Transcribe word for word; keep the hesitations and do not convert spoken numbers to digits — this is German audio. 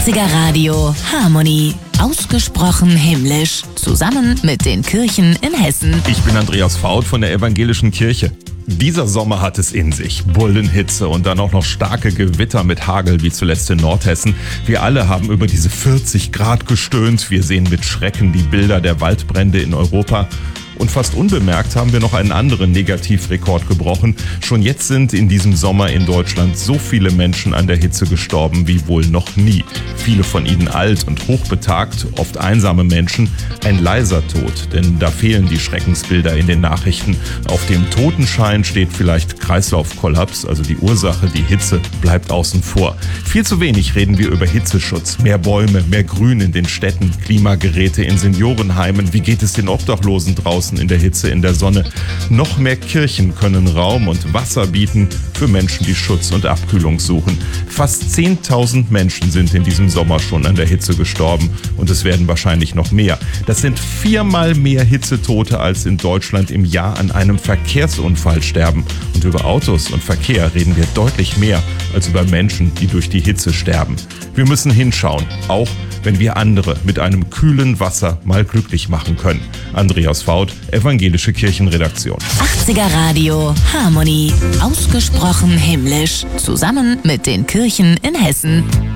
achtziger Radio Harmonie. Ausgesprochen himmlisch. Zusammen mit den Kirchen in Hessen. Ich bin Andreas Faut von der Evangelischen Kirche. Dieser Sommer hat es in sich. Bullenhitze und dann auch noch starke Gewitter mit Hagel, wie zuletzt in Nordhessen. Wir alle haben über diese vierzig Grad gestöhnt. Wir sehen mit Schrecken die Bilder der Waldbrände in Europa. Und fast unbemerkt haben wir noch einen anderen Negativrekord gebrochen. Schon jetzt sind in diesem Sommer in Deutschland so viele Menschen an der Hitze gestorben wie wohl noch nie. Viele von ihnen alt und hochbetagt, oft einsame Menschen. Ein leiser Tod, denn da fehlen die Schreckensbilder in den Nachrichten. Auf dem Totenschein steht vielleicht Kreislaufkollaps, also die Ursache, die Hitze, bleibt außen vor. Viel zu wenig reden wir über Hitzeschutz. Mehr Bäume, mehr Grün in den Städten, Klimageräte in Seniorenheimen. Wie geht es den Obdachlosen draußen in der Hitze, in der Sonne? Noch mehr Kirchen können Raum und Wasser bieten für Menschen, die Schutz und Abkühlung suchen. Fast zehntausend Menschen sind in diesem Sommer schon an der Hitze gestorben und es werden wahrscheinlich noch mehr. Das sind viermal mehr Hitzetote, als in Deutschland im Jahr an einem Verkehrsunfall sterben. Und über Autos und Verkehr reden wir deutlich mehr als über Menschen, die durch die Hitze sterben. Wir müssen hinschauen, auch wenn wir andere mit einem kühlen Wasser mal glücklich machen können. Andreas Faut, Evangelische Kirchenredaktion. achtziger Radio Harmonie. Ausgesprochen himmlisch. Zusammen mit den Kirchen in Hessen.